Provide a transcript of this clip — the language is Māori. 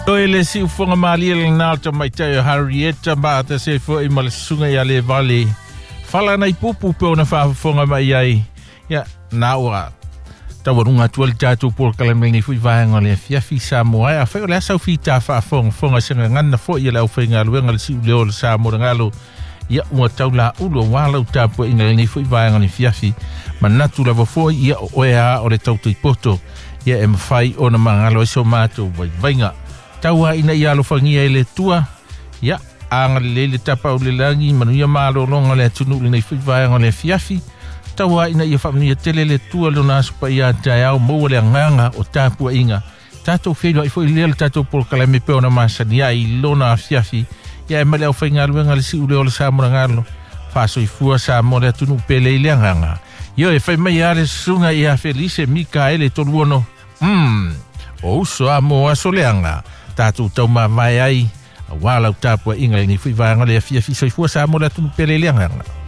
Ele si ufonga mali le nalta mai te Harrieta ba te se fo I mal sunga ya le vale. Fala nei pupu pe ona fa fonga mai ai. Ya na ora. Ta wonga tuel tatu por kalame ni fui vai ngale fia fi Samoa. A fa le sa fi ta fa fonga senga ngana fo ya le ofenga lu ngal si le ol Samoa ngalo. Ya ua taula ulo wala utapu inga ni fui vai ngale fia fi. Manatu la fo ya oea o le tautu poto. Ya em fai ona mangalo so mato vai vainga. Taua ina ia lo fangia ele tua. Ya, anga lele tapa o le langi, manuia malo longa le atunu le nei whiwai le fiafi. Taua ina ia whamia tele le tua lo nasupa ia tae au maua le anganga o tāpua inga. Tātou whenua I fwoi lea le tātou polkalame peo na masani ia I lona fiafi. Ia e male au whainga luenga le si ule o le Samoa ngalo. Whaso I fua Samoa le atunu pele I le anganga. Yo e whai mai ale sunga ia Felice Mikaele toluono. O uso a moa soleanga. Tātou tau mai ai, a wala o tāpua inga ni fui vanga le fia fisa I fua Samoa le atunu pele le anganga.